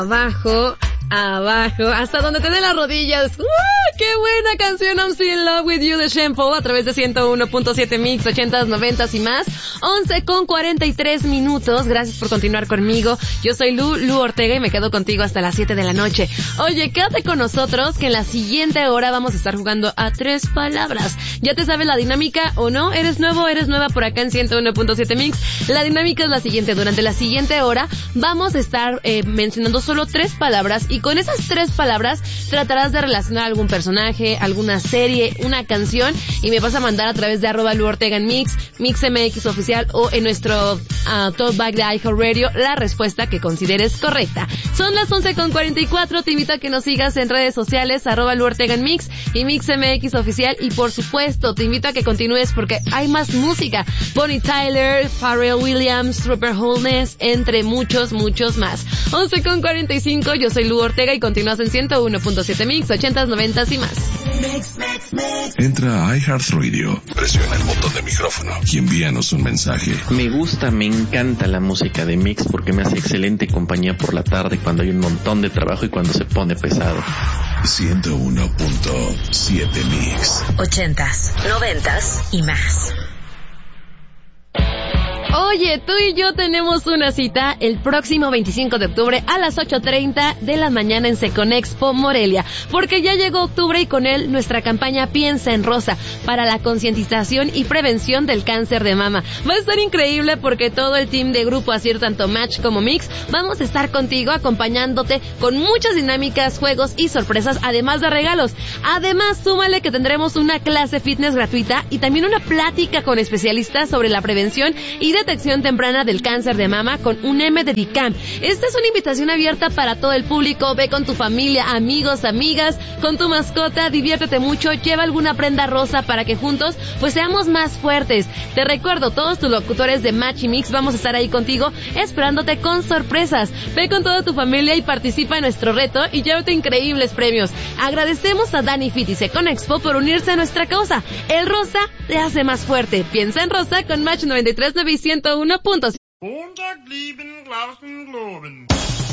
Abajo, hasta donde te den las rodillas. ¡Qué buena canción! I'm Still in Love with You de Shampoo a través de 101.7 Mix, 80s, 90s y más. 11:43 minutos. Gracias por continuar conmigo. Yo soy Lu Ortega y me quedo contigo hasta las 7 de la noche. Oye, quédate con nosotros que en la siguiente hora vamos a estar jugando a 3 palabras. ¿Ya te sabes la dinámica o no? ¿Eres nuevo o eres nueva por acá en 101.7 Mix? La dinámica es la siguiente. Durante la siguiente hora vamos a estar mencionando solo 3 palabras y con esas 3 palabras tratarás de relacionar algún personaje, alguna serie, una canción y me vas a mandar a través de @LuOrtega en Mix, MixMX Oficial o en nuestro talkback de iHeartRadio la respuesta que consideres correcta. Son las 11:44, te invito a que nos sigas en redes sociales, @LuOrtega en Mix y MixMX Oficial y por supuesto te invito a que continúes porque hay más música. Bonnie Tyler, Pharrell Williams, Rupert Holmes, entre muchos más. 11:45, yo soy Lu Ortega y continúas en 101.7 Mix, 80s, 90s y más. Entra a iHeartRadio, presiona el botón de micrófono y envíanos un mensaje. Me encanta la música de Mix porque me hace excelente compañía por la tarde cuando hay un montón de trabajo y cuando se pone pesado. 101.7 Mix. 80s, 90s y más. Oye, tú y yo tenemos una cita el próximo 25 de octubre a las 8:30 de la mañana en Seconexpo Morelia, porque ya llegó octubre y con él nuestra campaña Piensa en Rosa para la concientización y prevención del cáncer de mama. Va a estar increíble porque todo el team de Grupo Asir, tanto Match como Mix, vamos a estar contigo acompañándote con muchas dinámicas, juegos y sorpresas, además de regalos. Además, súmale que tendremos una clase fitness gratuita y también una plática con especialistas sobre la prevención y detección temprana del cáncer de mama con un M de DICAM. Esta es una invitación abierta para todo el público. Ve con tu familia, amigos, amigas, con tu mascota, diviértete mucho, lleva alguna prenda rosa para que juntos pues seamos más fuertes. Te recuerdo, todos tus locutores de Match y Mix vamos a estar ahí contigo esperándote con sorpresas. Ve con toda tu familia y participa en nuestro reto y llévate increíbles premios. Agradecemos a Dani Fit y Seconexpo por unirse a nuestra causa. El rosa te hace más fuerte. Piensa en rosa con Match 93.9 y 101.7.